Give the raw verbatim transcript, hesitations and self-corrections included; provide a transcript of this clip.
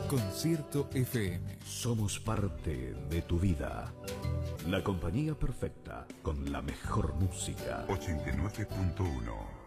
Concierto F M. Somos parte de tu vida. La compañía perfecta con la mejor música. ochenta y nueve punto uno